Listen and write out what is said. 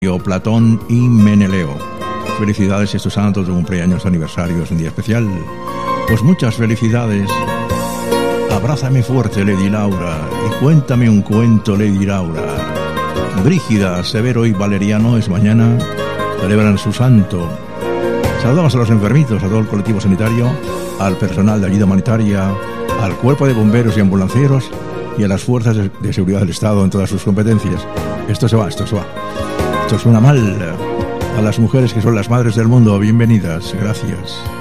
Platón y Meneleo. Felicidades estos santos de cumpleaños, aniversarios, un día especial. Pues muchas felicidades. Abrázame fuerte, Lady Laura, y cuéntame un cuento, Lady Laura. Brígida, Severo y Valeriano es mañana, celebran su santo. Saludamos a los enfermitos, a todo el colectivo sanitario, al personal de ayuda humanitaria, al cuerpo de bomberos y ambulancieros y a las fuerzas de seguridad del Estado en todas sus competencias. Esto se va. Esto suena mal. A las mujeres que son las madres del mundo, bienvenidas, gracias.